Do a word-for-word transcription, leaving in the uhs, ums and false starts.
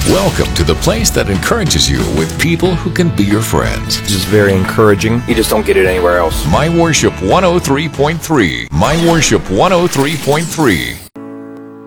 Welcome to the place that encourages you with people who can be your friends. This is very encouraging. You just don't get it anywhere else. My Worship one oh three point three. My Worship one oh three point three.